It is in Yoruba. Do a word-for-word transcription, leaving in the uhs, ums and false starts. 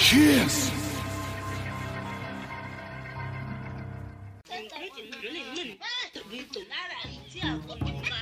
Kiss. Cái chuyện nó lên mình, tự vì tụi nó là